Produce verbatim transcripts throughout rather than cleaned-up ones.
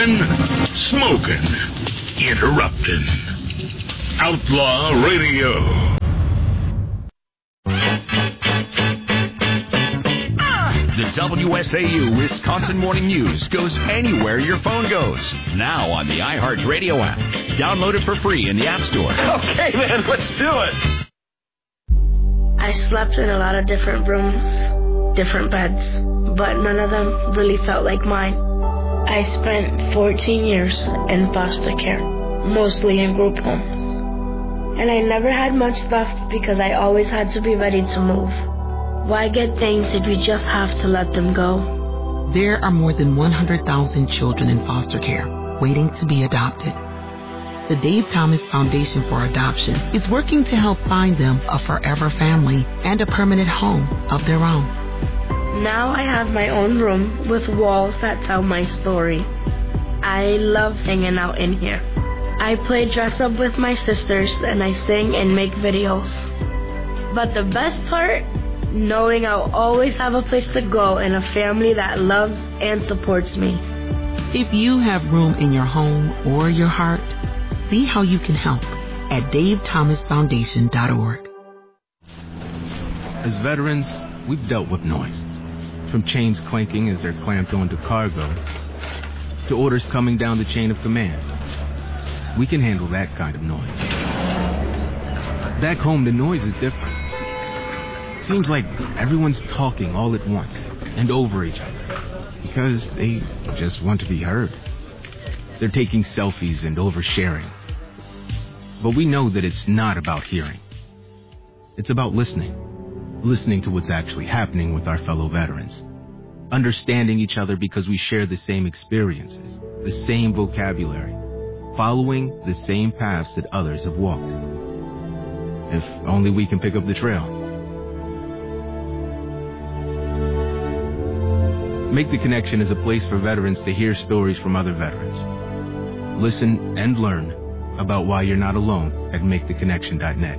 Talking, smoking, interrupting. Outlaw Radio. The W S A U Wisconsin Morning News goes anywhere your phone goes. Now on the iHeartRadio app. Download it for free in the App Store. Okay, then, let's do it. I slept in a lot of different rooms, different beds, but none of them really felt like mine. I spent fourteen years in foster care, mostly in group homes. And I never had much left because I always had to be ready to move. Why get things if you just have to let them go? There are more than one hundred thousand children in foster care waiting to be adopted. The Dave Thomas Foundation for Adoption is working to help find them a forever family and a permanent home of their own. Now I have my own room with walls that tell my story. I love hanging out in here. I play dress up with my sisters and I sing and make videos. But the best part? Knowing I'll always have a place to go and a family that loves and supports me. If you have room in your home or your heart, see how you can help at dave thomas foundation dot org. As veterans, we've dealt with noise. From chains clanking as they're clamped onto cargo, to orders coming down the chain of command. We can handle that kind of noise. Back home, the noise is different. Seems like everyone's talking all at once and over each other because they just want to be heard. They're taking selfies and oversharing. But we know that it's not about hearing. It's about listening. Listening to what's actually happening with our fellow veterans. Understanding each other because we share the same experiences, the same vocabulary, following the same paths that others have walked. If only we can pick up the trail. Make the Connection is a place for veterans to hear stories from other veterans. Listen and learn about why you're not alone at make the connection dot net.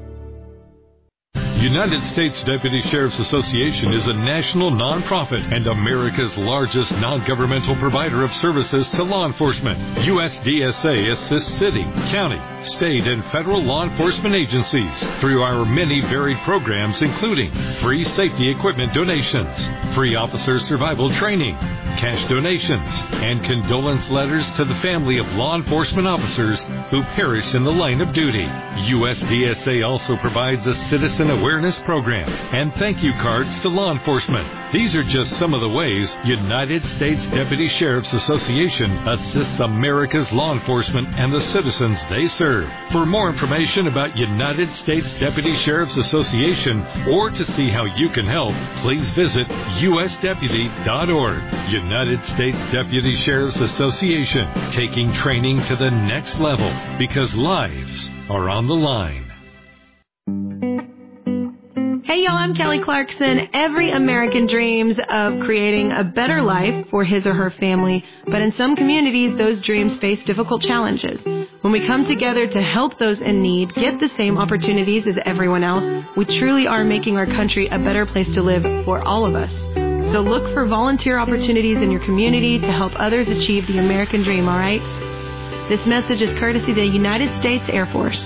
United States Deputy Sheriff's Association is a national nonprofit and America's largest non-governmental provider of services to law enforcement. U S D S A assists city, county, state, and federal law enforcement agencies through our many varied programs, including free safety equipment donations, free officer survival training, cash donations, and condolence letters to the family of law enforcement officers who perished in the line of duty. U S D S A also provides a citizen awareness program and thank you cards to law enforcement. These are just some of the ways United States Deputy Sheriff's Association assists America's law enforcement and the citizens they serve. For more information about United States Deputy Sheriff's Association or to see how you can help, please visit U S deputy dot org. United States Deputy Sheriff's Association, taking training to the next level because lives are on the line. Hey y'all, I'm Kelly Clarkson. Every American dreams of creating a better life for his or her family, but in some communities, those dreams face difficult challenges. When we come together to help those in need get the same opportunities as everyone else, we truly are making our country a better place to live for all of us. So look for volunteer opportunities in your community to help others achieve the American dream, all right? This message is courtesy of the United States Air Force.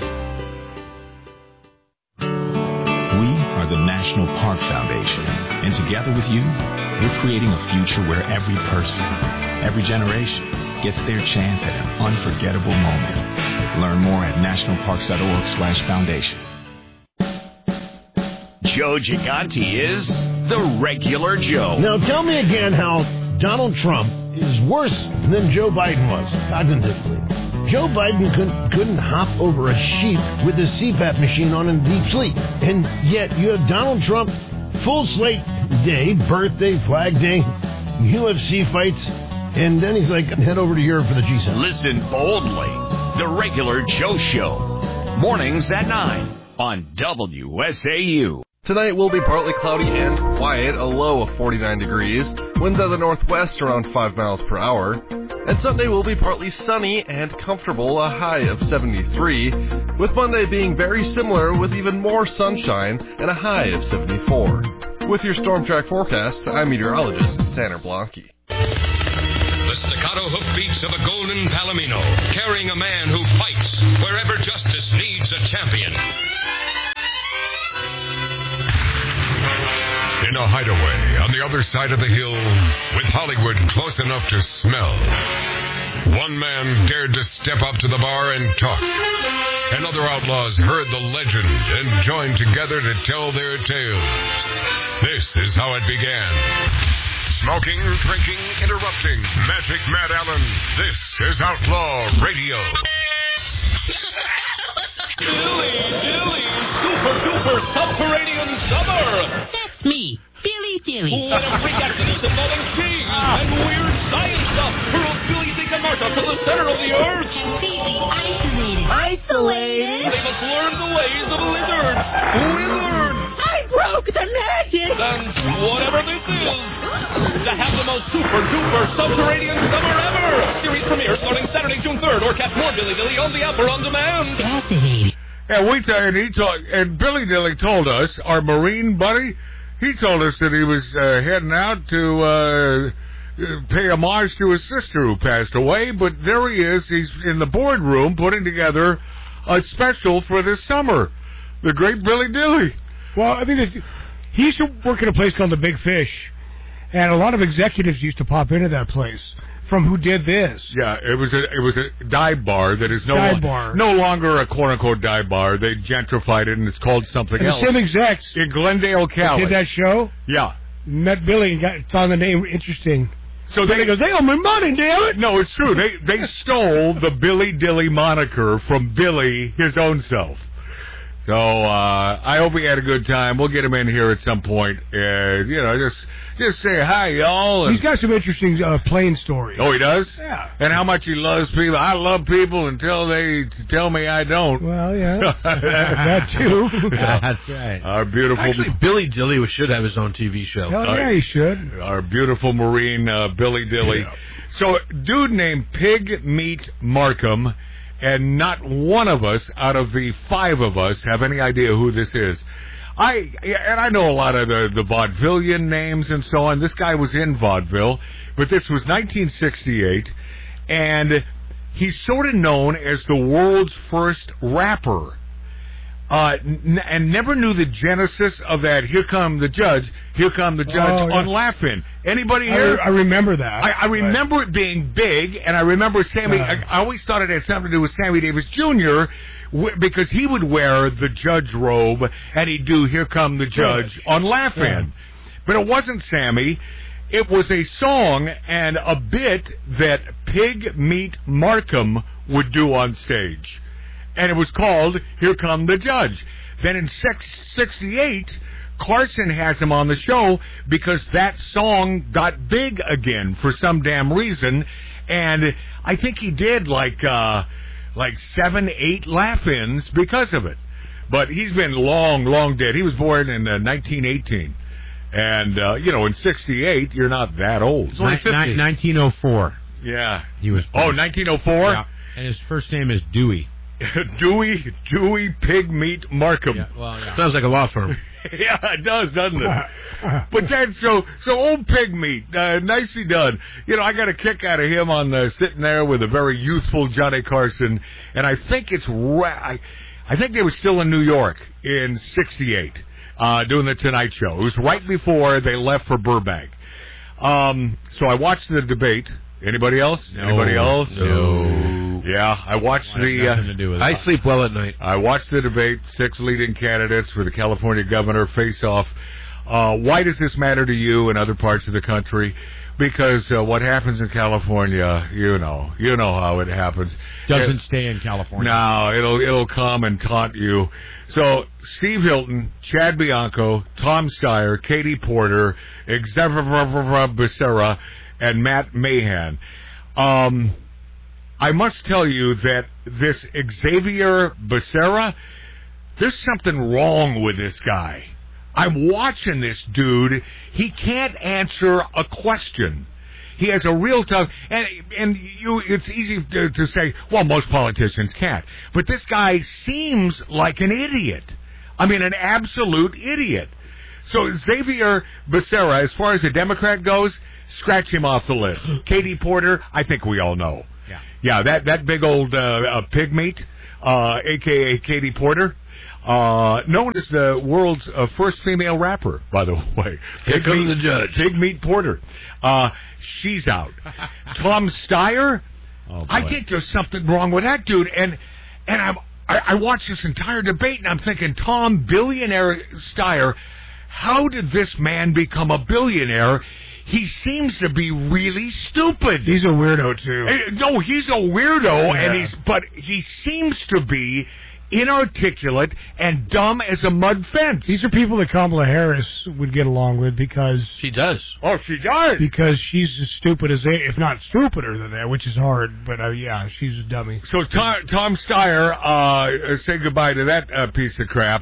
The National Park Foundation, and together with you, we're creating a future where every person, every generation gets their chance at an unforgettable moment. Learn more at national parks dot org slash foundation. Joe Gigante is the regular Joe. Now tell me again how Donald Trump is worse than Joe Biden was cognitively. Joe Biden couldn't, couldn't hop over a sheep with his C PAP machine on in deep sleep. And yet you have Donald Trump, full slate day, birthday, Flag Day, U F C fights, and then he's like, head over to Europe for the G seven. Listen boldly. The Regular Joe Show. Mornings at nine on W S A U. Tonight will be partly cloudy and quiet, a low of forty-nine degrees, winds out of the northwest around five miles per hour. And Sunday will be partly sunny and comfortable, a high of seventy-three, with Monday being very similar with even more sunshine and a high of seventy-four. With your Storm Track forecast, I'm meteorologist Tanner Blanke. The staccato hoofbeats of a golden palomino, carrying a man who fights wherever justice needs a champion. In a hideaway on the other side of the hill, with Hollywood close enough to smell, one man dared to step up to the bar and talk, and other outlaws heard the legend and joined together to tell their tales. This is how it began. Smoking, drinking, interrupting. Magic Matt Allen. This is Outlaw Radio. Dilly, dilly, super duper subterranean summer. That's me, Billy Dilly. What a freak accident involving cheese and weird science stuff hurled Billy Zeke and Marshall to the center of the earth. Completely isolated. Isolated? They must learn the ways of lizards. Lizards. I broke the magic. And whatever this is, to have the most super duper subterranean summer ever. Series premiere starting Saturday, June third, or catch more Billy Dilly on the app or on demand. Fascinating. And we t- and he told, and Billy Dilly told us, our Marine buddy, he told us that he was uh, heading out to uh, pay homage to his sister who passed away. But there he is. He's in the boardroom putting together a special for this summer. The great Billy Dilly. Well, I mean, it's, he used to work at a place called the Big Fish, and a lot of executives used to pop into that place. From Who Did This? Yeah, it was a it was a dive bar that is no dive bar. no longer a quote unquote dive bar. They gentrified it and it's called something and else. The same execs in Glendale, Cali. Did that show? Yeah. Met Billy and got, found the name interesting. So they, he goes, they owe me money, damn it! No, it's true. They they stole the Billy Dilly moniker from Billy, his own self. So uh, I hope he had a good time. We'll get him in here at some point. Uh, you know, just just say hi, y'all. And he's got some interesting uh, plane stories. Oh, he does? Yeah. And how much he loves people. I love people until they tell me I don't. Well, yeah. That too. Yeah. That's right. Our beautiful... Actually, Billy Dilly should have his own T V show. Hell yeah, he should. Our beautiful Marine, uh, Billy Dilly. Yeah. So, dude named Pig Meat Markham... And not one of us out of the five of us have any idea who this is. I and I know a lot of the, the vaudevillian names and so on. This guy was in vaudeville, but this was nineteen sixty-eight, and he's sort of known as the world's first rapper. Uh, n- and never knew the genesis of that. Here come the judge. Here come the judge oh, yeah. on Laugh-In. Anybody I here? Re- I remember that. I, I remember right. it being big, and I remember Sammy. Uh, I, I always thought it had something to do with Sammy Davis Junior W- because he would wear the judge robe and he'd do "Here Come the Judge" judge. on Laugh-In. Yeah. But it wasn't Sammy. It was a song and a bit that Pig Meat Markham would do on stage. And it was called "Here Come the Judge." Then in sixty-eight, Carson has him on the show because that song got big again for some damn reason. And I think he did like uh, like seven, eight laugh-ins because of it. But he's been long, long dead. He was born in uh, nineteen eighteen. And, uh, you know, in sixty-eight, you're not that old. It's only Ni- nineteen oh four. Yeah. He was born. Oh, nineteen oh four? Yeah. And his first name is Dewey. Dewey, Dewey Pig Meat Markham. Yeah, well, yeah. Sounds like a law firm. Yeah, it does, doesn't it? But that's so, so old Pig Meat, uh, nicely done. You know, I got a kick out of him on uh, sitting there with a very youthful Johnny Carson, and I think it's, ra- I, I think they were still in New York in sixty-eight, uh, doing the Tonight Show. It was right before they left for Burbank. Um, so I watched the debate. Anybody else? No. Anybody else? No. Yeah, I watched I the. Uh, to do with I it. sleep well at night. I watched the debate. Six leading candidates for the California governor face off. Uh, why does this matter to you and other parts of the country? Because uh, what happens in California, you know, you know how it happens. Doesn't it, stay in California. No, it'll it'll come and taunt you. So Steve Hilton, Chad Bianco, Tom Steyer, Katie Porter, Xavier Becerra, and Matt Mahan. Um, I must tell you that this Xavier Becerra, there's something wrong with this guy. I'm watching this dude. He can't answer a question. He has a real tough, and and you. It's easy to, to say, well, most politicians can't. But this guy seems like an idiot. I mean, an absolute idiot. So Xavier Becerra, as far as the Democrat goes, scratch him off the list. Katie Porter, I think we all know. Yeah, yeah, that that big old uh, uh, pig meat, uh, a k a. Katie Porter. Uh, known as the world's uh, first female rapper, by the way. Here comes the judge. Big Meat Porter. Uh, she's out. Tom Steyer. Oh, I think there's something wrong with that dude. And and I'm, I, I watched this entire debate, and I'm thinking, Tom, billionaire Steyer, how did this man become a billionaire? He seems to be really stupid. He's a weirdo, too. Uh, No, he's a weirdo, Yeah. and he's but he seems to be inarticulate and dumb as a mud fence. These are people that Kamala Harris would get along with because she does. Oh, she does. Because she's as stupid as they, if not stupider than that, which is hard. But uh, yeah, she's a dummy. So Tom, Tom Steyer, uh, say goodbye to that uh, piece of crap.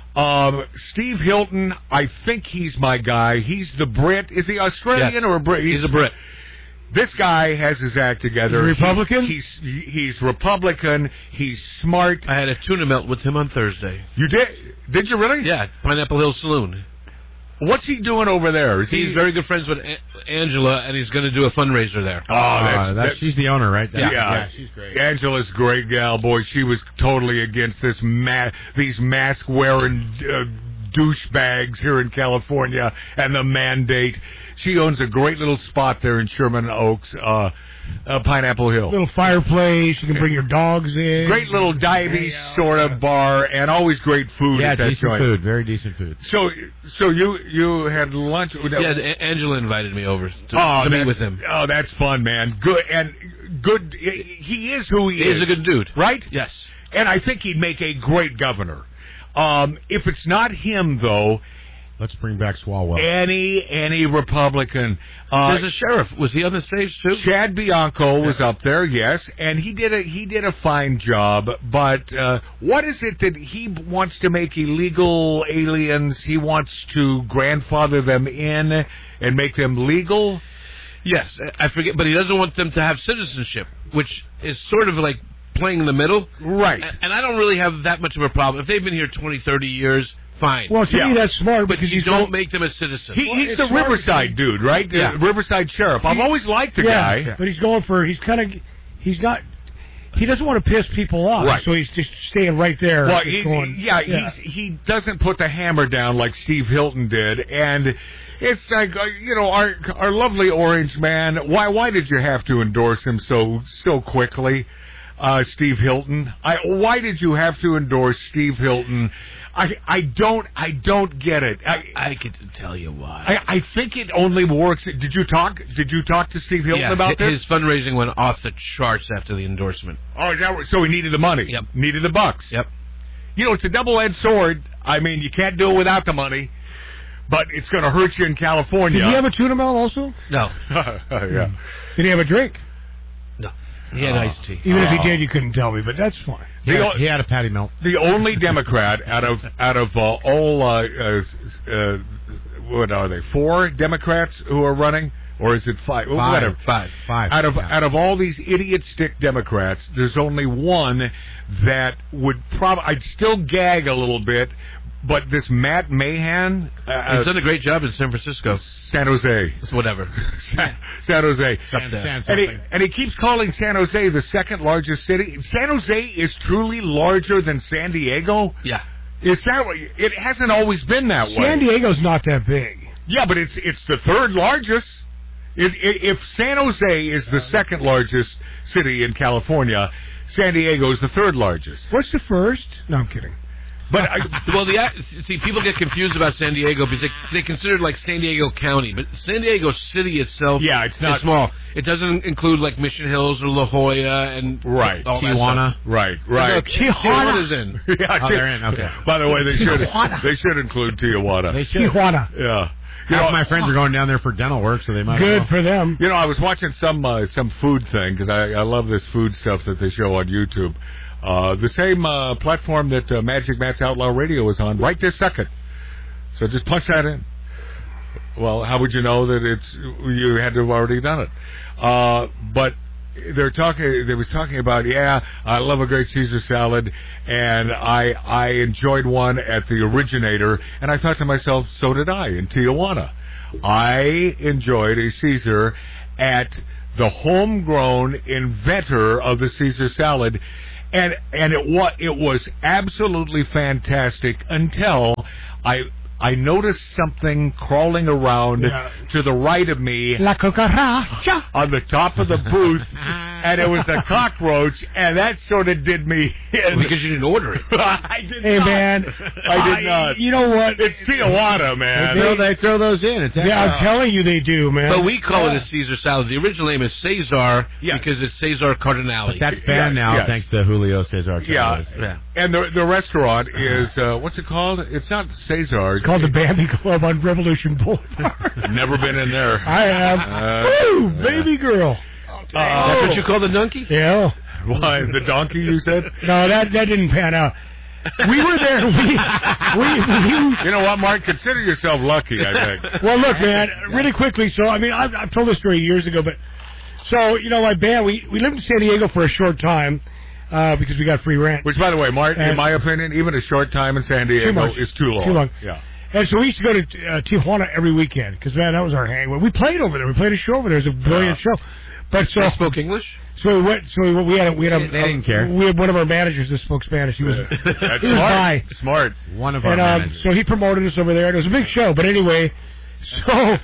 Um, Steve Hilton, I think he's my guy. He's the Brit. Is he Australian Yes. or a Brit? He's a Brit. This guy has his act together. He's Republican? He's, he's he's Republican. He's smart. I had a tuna melt with him on Thursday. You did? Did you really? Yeah, Pineapple Hill Saloon. What's he doing over there? Is He's he, very good friends with A- Angela, and he's going to do a fundraiser there. Oh, that's, Uh, that's, that's she's the owner, right? Yeah, yeah, she's great. Angela's a great gal, boy. She was totally against this ma- these mask wearing uh, douchebags here in California and the mandate. She owns a great little spot there in Sherman Oaks, uh, uh, Pineapple Hill. Little fireplace. You can bring your dogs in. Great little divey sort of bar, and always great food. Yeah, at that decent joint. food, very decent food. So, so you you had lunch? With Yeah, A- Angela invited me over to, oh, to meet that's- with him. Oh, that's fun, man. Good and good. He is who he, He is. is a good dude, right? Yes. And I think he'd make a great governor. Um, if it's not him, though, let's bring back Swalwell. Any any Republican. Uh, There's a sheriff. Was he on the stage too? Chad Bianco was up there, yes, and he did a he did a fine job. But uh, what is it that he wants to make illegal aliens? He wants to grandfather them in and make them legal. Yes, I forget, but he doesn't want them to have citizenship, which is sort of like playing in the middle. Right. And I don't really have that much of a problem. If they've been here twenty, thirty years, fine. Well, to Yeah. me, that's smart But because you he's don't going- make them a citizen. He, Well, he's it's the smart Riverside dude, right? The Yeah. Riverside sheriff. I've always liked the yeah, guy. but he's going for. He's kind of. He's not. He doesn't want to piss people off, Right. so he's just staying right there. Well, just he's, going, yeah, He's, he doesn't put the hammer down like Steve Hilton did, and it's like uh, you know our our lovely orange man. Why why did you have to endorse him so so quickly, uh, Steve Hilton? I why did you have to endorse Steve Hilton? I I don't I don't get it. I I could tell you why. I, I think it only works. Did you talk? Did you talk to Steve Hilton yeah, about his this? fundraising went off the charts after the endorsement. Oh, is that what- so he needed the money. Yep. Needed the bucks. Yep. You know, it's a double-edged sword. I mean, you can't do it without the money, but it's going to hurt you in California. Did he have a tuna melt also? No. yeah. Did he have a drink? No. He had Uh, iced tea. Even if he Oh. did, you couldn't tell me, but that's fine. He The had, o- he had a patty melt. The only Democrat out of out of uh, all uh, uh, uh, what are they? Four Democrats who are running, or is it five? Well, Five. Whatever. Five. Five. Out of yeah. out of all these idiot stick Democrats, there's only one that would probably. I'd still gag a little bit, but this Matt Mahan, uh, He's done a great job in San Francisco. San Jose, It's whatever. San, San Jose, San- San and he something. and he keeps calling San Jose the second largest city. San Jose is truly larger than San Diego. Yeah. Is that what? It hasn't always been that way. San Diego's not that big. Yeah, but it's it's the third largest. If, if San Jose is the second largest city in California, San Diego is the third largest. What's the first? No, I'm kidding. But I, Well, the see, people get confused about San Diego because they, they consider it like San Diego County, but San Diego City itself Yeah, it's not- is small. It doesn't include like Mission Hills or La Jolla and Right. all that Tijuana. stuff. right, right. No, Tijuana's in. Yeah, Oh, they're in. Okay. By the way, they should Tijuana. they should include Tijuana. They should. Tijuana. yeah. You Half know, my friends are going down there for dental work, so they might. Good as well. for them. You know, I was watching some uh, some food thing because I, I love this food stuff that they show on YouTube. Uh, the same uh, platform that uh, Magic Matt's Outlaw Radio is on right this second. So just punch that in. Well, how would you know that it's you had to have already done it? Uh, but they're talking. They was talking about, yeah, I love a great Caesar salad, and I I enjoyed one at the Originator, and I thought to myself, so did I in Tijuana. I enjoyed a Caesar at the homegrown inventor of the Caesar salad, and and it was it was absolutely fantastic until I I noticed something crawling around Yeah. to the right of me La cucaracha. on the top of the booth, and it was a cockroach, and that sort of did me in. Because you didn't order it. I did Hey, not. man. I did not. You know what? It's Tijuana, man. They throw, they throw those in. It's Yeah, I'm telling you they do, man. But we call Yeah. it a Caesar salad. The original name is Caesar Yeah. because it's Caesar Cardinale. But that's banned Yeah, now yes. thanks to Julio Cesar Yeah. Chavez. Yeah. And the the restaurant is uh, what's it called? It's not Cesar's. It's called the Bambi Club on Revolution Boulevard. Never been in there. I have. Uh, Woo, baby girl. That's what you call the donkey? Yeah. Why the donkey? You said? No, that that didn't pan out. We were there. We, we, we You know what, Mark? Consider yourself lucky. I think. Well, look, man, really quickly. So, I mean, I've, I've told this story years ago, but so you know, my band, we we lived in San Diego for a short time uh, because we got free rent. Which, by the way, Mark, in And- my opinion, even a short time in San Too Diego much. is too long. Too long. Yeah. And so we used to go to uh, Tijuana every weekend because man, that was our hang. We played over there. We played a show over there. It was a brilliant show. But so They spoke English? So we went. So we, we had a, we had a, They didn't care. We had one of our managers that spoke Spanish. He was That's he was smart. high. Smart. One of our And um, managers. so he promoted us over there. And it was a big show. But anyway, so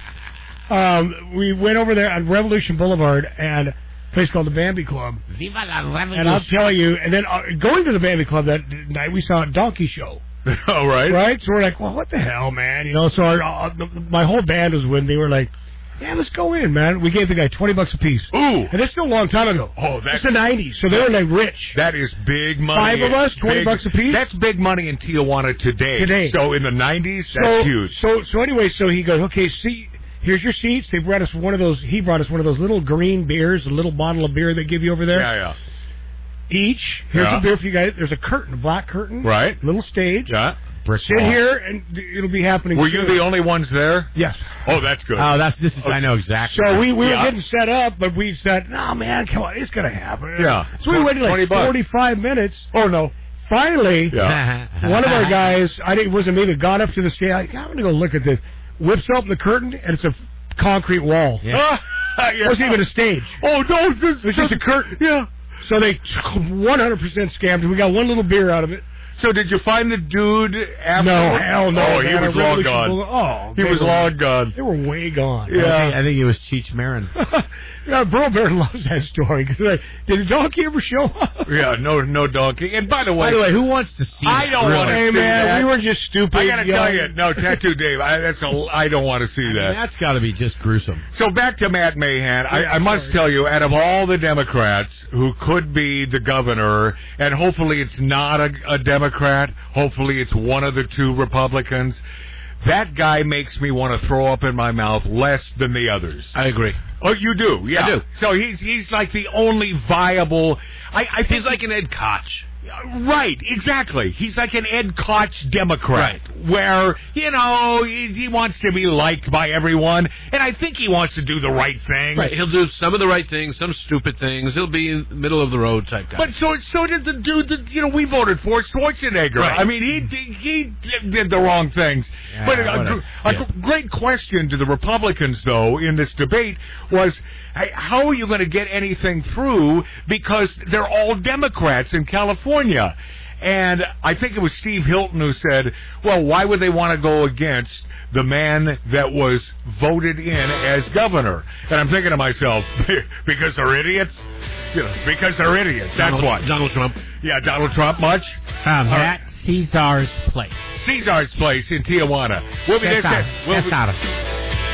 um, we went over there on Revolution Boulevard and a place called the Bambi Club. Viva la revolution. And I'll tell you. And then uh, going to the Bambi Club that night, we saw a donkey show. All right. Right? So we're like, well, what the hell, man? You know, so our, uh, the, my whole band was with me. We're like, yeah, let's go in, man. We gave the guy twenty bucks a piece. Ooh. And that's still a long time ago. Oh, that's It's the nineties, so they were like rich. That is big money. Five of us, twenty Big- bucks a piece? That's big money in Tijuana today. Today. So in the nineties, that's so, huge. So, so anyway, so he goes, okay, see, here's your seats. They brought us one of those, he brought us one of those little green beers, a little bottle of beer they give you over there. Yeah, yeah. Each, here's Yeah. a beer for you guys. There's a curtain, a black curtain. Right. Little stage. Yeah. Brick Sit wall. here, and it'll be happening Were you soon. the only ones there? Yes. Oh, that's good. Oh, that's this is. I know exactly. So we, we Yeah. were getting set up, but we said, no, man, come on, it's going to happen. Yeah. So we waited twenty like bucks. forty-five minutes. Oh, no. Finally, Yeah. one of our guys, I think it wasn't me, that got up to the stage. Like, I'm going to go look at this. Whips open the curtain, and it's a concrete wall. Yeah. It wasn't even a stage. Oh, no. This It was just a curtain. Yeah. So they one hundred percent scammed. We got one little beer out of it. So did you find the dude after? No, hell no. Oh, he man, was a long Revolution gone. Boulevard- Oh, He they was were- long gone. They were way gone. Yeah. I think, I think it was Cheech Marin. Yeah, Burl Bear loves that story. Cause like, did the donkey ever show up? Yeah, no, no donkey. And by the way, By the way, who wants to see? I that? don't Really? want to Hey see man, that. we were just stupid. I gotta young. tell you, no, Tattoo Dave. I, that's a. I don't want to see I mean, that. that's got to be just gruesome. So back to Matt Mahan. I, I must tell you, out of all the Democrats who could be the governor, and hopefully it's not a, a Democrat, hopefully it's one of the two Republicans, that guy makes me want to throw up in my mouth less than the others. I agree. Oh, you do? Yeah. I do. So he's he's like the only viable. I, I think He's like an Ed Koch. Right, exactly. He's like an Ed Koch Democrat, where, you know, he, he wants to be liked by everyone, and I think he wants to do the right thing. Right. He'll do some of the right things, some stupid things. He'll be in the middle of the road type guy. But so so did the dude that, you know, we voted for, Schwarzenegger. Right. I mean, he did- he did the wrong things. Yeah, but a, what a, a- a yeah. great question to the Republicans, though, in this debate was, hey, how are you going to get anything through, because they're all Democrats in California? And I think it was Steve Hilton who said, well, why would they want to go against the man that was voted in as governor? And I'm thinking to myself, because they're idiots? You know, because they're idiots. That's Donald, why. Donald Trump. Yeah, Donald Trump much? Um, All at Caesar's place. Caesar's place in Tijuana. We'll be there. Cesar. We'll be- Cesar.